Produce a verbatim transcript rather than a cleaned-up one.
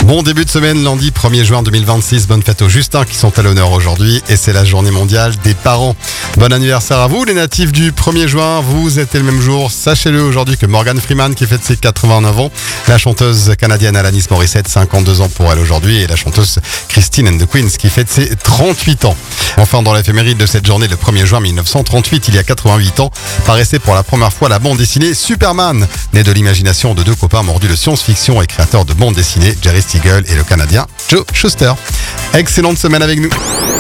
Bon début de semaine, lundi premier juin deux mille vingt-six. Bonne fête aux Justins qui sont à l'honneur aujourd'hui et c'est la journée mondiale des parents. Bon anniversaire à vous les natifs du premier juin. Vous êtes le même jour, sachez-le aujourd'hui que Morgan Freeman qui fête ses quatre-vingt-neuf ans. La chanteuse canadienne Alanis Morissette, cinquante-deux ans pour elle aujourd'hui. Et la chanteuse Christine and the Queens qui fête ses trente-huit ans. Enfin, dans l'éphéméride de cette journée, le premier juin mille neuf cent trente-huit, il y a quatre-vingt-huit ans, paraissait pour la première fois la bande dessinée Superman, née de l'imagination de deux copains mordus de science-fiction et créateurs de bande dessinée, Jerry Siegel et le Canadien Joe Shuster. Excellente semaine avec nous.